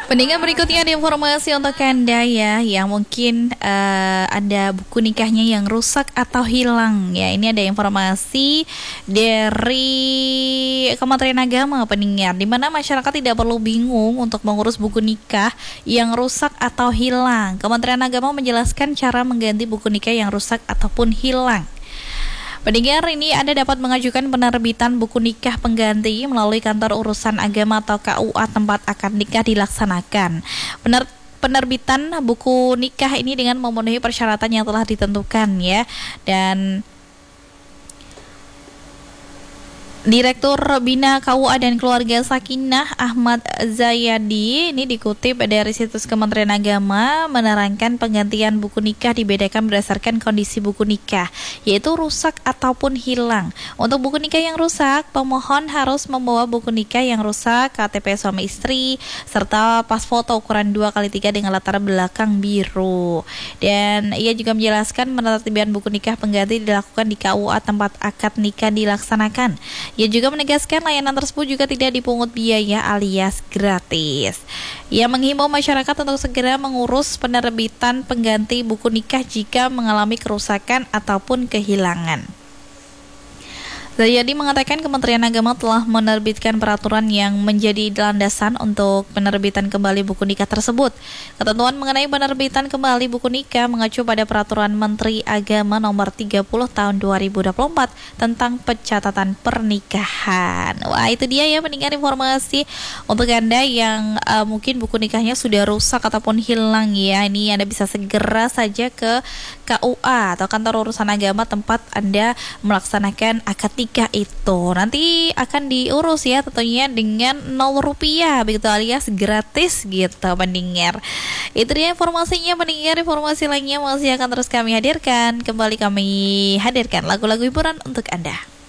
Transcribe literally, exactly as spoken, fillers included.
Pendengar, berikutnya ada informasi untuk Anda ya, yang mungkin uh, ada buku nikahnya yang rusak atau hilang ya. Ini ada informasi dari Kementerian Agama, pendengar, di mana masyarakat tidak perlu bingung untuk mengurus buku nikah yang rusak atau hilang. Kementerian Agama menjelaskan cara mengganti buku nikah yang rusak ataupun hilang. Pendengar, ini Anda dapat mengajukan penerbitan buku nikah pengganti melalui kantor urusan agama atau K U A tempat akad nikah dilaksanakan. Pener penerbitan buku nikah ini dengan memenuhi persyaratan yang telah ditentukan ya. Dan Direktur Bina K U A dan Keluarga Sakinah Ahmad Zayadi ini dikutip dari situs Kementerian Agama menerangkan penggantian buku nikah dibedakan berdasarkan kondisi buku nikah, yaitu rusak ataupun hilang. Untuk buku nikah yang rusak, pemohon harus membawa buku nikah yang rusak, K T P suami istri, serta pas foto ukuran dua kali tiga dengan latar belakang biru. Dan ia juga menjelaskan penerbitan buku nikah pengganti dilakukan di K U A tempat akad nikah dilaksanakan. Ia juga menegaskan layanan tersebut juga tidak dipungut biaya alias gratis. Ia menghimbau masyarakat untuk segera mengurus penerbitan pengganti buku nikah jika mengalami kerusakan ataupun kehilangan. Zayadi mengatakan Kementerian Agama telah menerbitkan peraturan yang menjadi landasan untuk penerbitan kembali buku nikah tersebut. Ketentuan mengenai penerbitan kembali buku nikah mengacu pada Peraturan Menteri Agama Nomor tiga puluh Tahun dua ribu dua puluh empat tentang pencatatan pernikahan. Wah, itu dia ya pendengar, informasi untuk Anda yang uh, mungkin buku nikahnya sudah rusak ataupun hilang ya. Ini Anda bisa segera saja ke K U A atau kantor urusan agama tempat Anda melaksanakan akad nikah itu. Nanti akan diurus ya tentunya dengan nol rupiah begitu alias gratis gitu pendengar. Itu dia informasinya pendengar. Informasi lainnya masih akan terus kami hadirkan. Kembali kami hadirkan lagu-lagu hiburan untuk Anda.